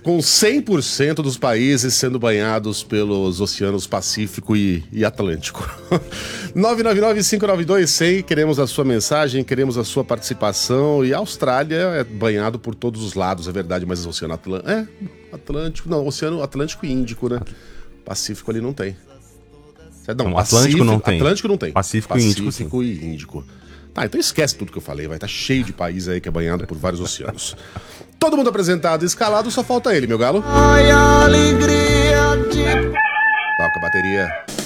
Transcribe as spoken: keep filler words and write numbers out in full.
com cem por cento dos países sendo banhados pelos oceanos Pacífico e, e Atlântico. nove nove nove, cinco nove dois, cem, queremos a sua mensagem, queremos a sua participação. E a Austrália é banhado por todos os lados, é verdade, mas o Oceano Atlântico... É, Atlântico, não, Oceano Atlântico e Índico, né? Pacífico ali não tem. Não, não Atlântico não tem. Atlântico não tem. Pacífico, Pacífico e Índico, sim. e Índico. Tá, então esquece tudo que eu falei, vai estar tá cheio de país aí que é banhado por vários oceanos. Todo mundo apresentado e escalado, só falta ele, meu galo. Ai, a alegria de... Toca a bateria.